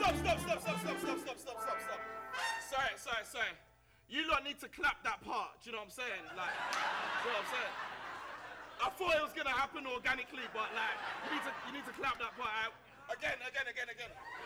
Stop. Sorry. You lot need to clap that part, do you know what I'm saying? Like, do you know what I'm saying? I thought it was gonna happen organically, but like, you need to clap that part out. Again.